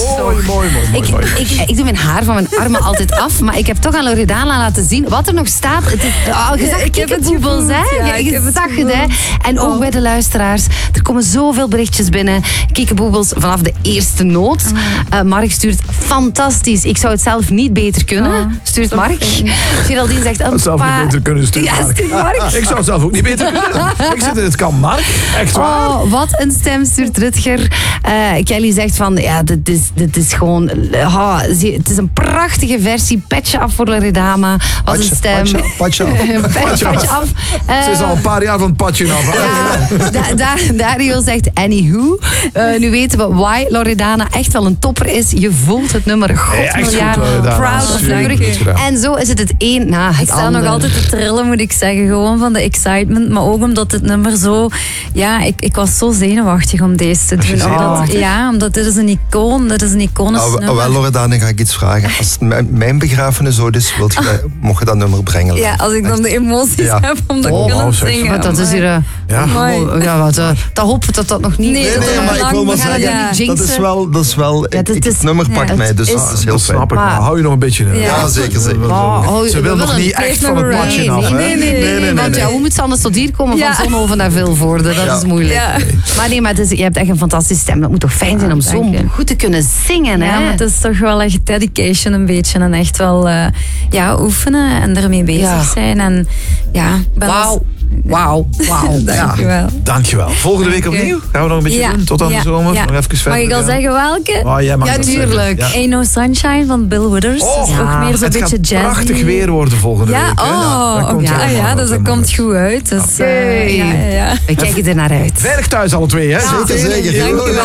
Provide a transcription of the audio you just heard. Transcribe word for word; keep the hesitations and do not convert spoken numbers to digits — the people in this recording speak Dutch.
mooi, mooi, mooi, mooi, Ik, mooi. ik, ik doe mijn haar van mijn armen altijd af, maar ik heb toch aan Loredana laten zien wat er nog staat. Het is, oh, je zag ik heb het kikkerboebels, hè? gevoeld, ja, Je- ik je heb het zag het, hè? En ook Oh. bij de luisteraars. Er komen zoveel berichtjes binnen. Kikkerboebels vanaf de eerste noot. Uh, Mark stuurt fantastisch. Ik zou het zelf niet beter kunnen. Oh, stuurt Mark. Geraldine zegt een Dat zelf paar... niet beter kunnen sturen. Ja, Mark. stuurt Mark. Ik zou het zelf ook niet beter kunnen. Ik zit in het kan, Mark. Echt waar. Oh, wat een stem stuurt Rutger. Uh, Kelly zegt van, ja, dit is, dit is gewoon... Oh, zie- het is een prachtige versie. Petje af voor Loredana. Wat een Patje, stem. patje, patje af. Petje Patje af. af. Uh, Ze is al een paar jaar van het padje af. hè? ja, da, da, Dario zegt anywho. Uh, nu weten we why Loredana echt wel een topper is. Je voelt het nummer God Ja, echt miljard. goed, Loredana. Proud of Super you. goed gedaan. En zo is het het een na het Ik sta ander. nog altijd te trillen, moet ik zeggen. Gewoon van de excitement. Maar ook omdat het nummer zo... Ja, ik, ik was zo zenuwachtig om deze te doen. Omdat, zenuwachtig? ja, omdat dit is een icoon. Dit is een iconisch Nou, nummer. wel, Loredana, ga ik iets vragen. Als het mijn, mijn begrafenis zo is, wilt je, mocht je dat nummer brengen? Ja, als ik dan de emoties Ja. heb om dat Oh, kunnen oh, zeg. zingen. Maar dat is hier... uh, Ja. Mooi. oh, ja, wat, uh, dat hopen we dat dat nog niet... Nee, Nee, dat nee, is maar ik wil maar we gaan het zeggen, niet jinxen. dat is wel... Dat is wel Ja, ik- het ik- is- het nummer pakt ja, mij, het dus is- dat is heel Dat fijn. snap ik. Maar- Maar hou je nog een beetje in. Ja. Ja, zeker, zeker. Oh, oh, Ze we wil nog willen- niet echt Blijf van het nog padje right. af. hè? Nee, nee, nee, nee, Want ja, hoe moet ze anders tot hier komen Ja. van Zonhoven naar Vilvoorde? Dat Ja. is moeilijk. Ja. Maar nee, maar het is, je hebt echt een fantastische stem. Dat moet toch fijn zijn om zo dank je. goed te kunnen zingen, Ja, hè? maar het is toch wel echt dedication een beetje. En echt wel eh, ja, oefenen en ermee bezig Ja. zijn. En ja, ik ben als- Wauw. Wauw. Wauw. Dankjewel. Dankjewel. Volgende week Dank je. opnieuw. Gaan we nog een beetje Ja, doen. Tot aan ja, de zomer. ja. Nog even verder. Mag ik al gaan. zeggen welke? Oh, jij mag Ja, dat zeggen. tuurlijk. Ja. Ain't No Sunshine van Bill Withers. Oh, Dat is ook meer zo'n het beetje gaat jazzy. prachtig weer worden volgende Ja, week. hè? oh, Dat komt ja, helemaal ja, goed, dus dat helemaal komt goed uit. Dus, eh, Oké. ja, ja, ja. We kijken er naar uit. Veilig thuis alle twee, hè? Zeker, zeker. Dankjewel.